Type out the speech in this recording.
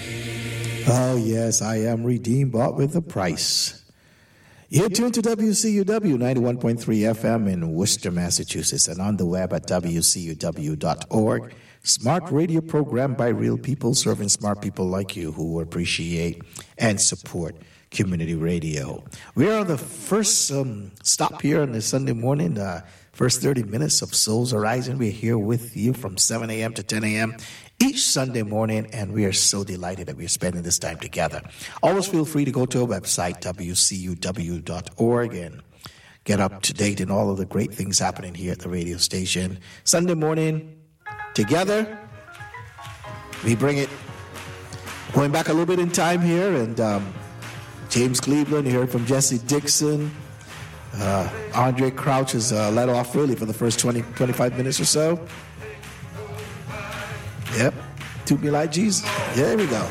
Oh, yes, I am redeemed, bought with a price. You're tuned to WCUW 91.3 FM in Worcester, Massachusetts, and on the web at WCUW.org. Smart radio program by real people serving smart people like you who appreciate and support community radio. We are the first stop here on this Sunday morning, first 30 minutes of Souls Arising. We're here with you from 7 a.m. to 10 a.m. each Sunday morning, and we are so delighted that we're spending this time together. Always feel free to go to our website, WCUW.org, and get up to date in all of the great things happening here at the radio station. Sunday morning, together, we bring it. Going back a little bit in time here, and James Cleveland, you heard from Jesse Dixon. Andre Crouch has led off really for the first 25 minutes or so. Yep, to be like Jesus. Yeah, there we go.